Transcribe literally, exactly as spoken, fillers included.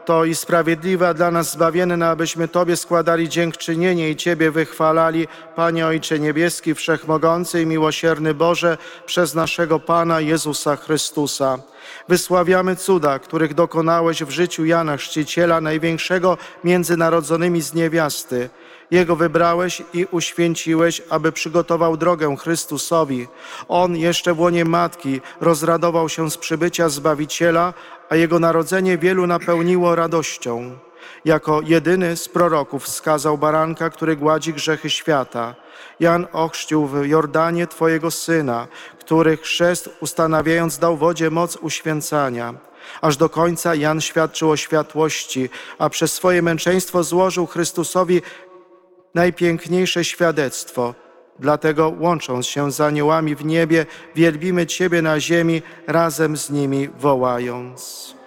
To i sprawiedliwe, a dla nas zbawienne, abyśmy Tobie składali dziękczynienie i Ciebie wychwalali, Panie Ojcze Niebieski, Wszechmogący i miłosierny Boże, przez naszego Pana Jezusa Chrystusa. Wysławiamy cuda, których dokonałeś w życiu Jana Chrzciciela, największego między narodzonymi z niewiasty. Jego wybrałeś i uświęciłeś, aby przygotował drogę Chrystusowi. On jeszcze w łonie matki rozradował się z przybycia Zbawiciela, a Jego narodzenie wielu napełniło radością. Jako jedyny z proroków wskazał baranka, który gładzi grzechy świata. Jan ochrzcił w Jordanie Twojego Syna, który chrzest ustanawiając dał wodzie moc uświęcania. Aż do końca Jan świadczył o światłości, a przez swoje męczeństwo złożył Chrystusowi najpiękniejsze świadectwo. Dlatego, łącząc się z aniołami w niebie, wielbimy Ciebie na ziemi, razem z nimi wołając.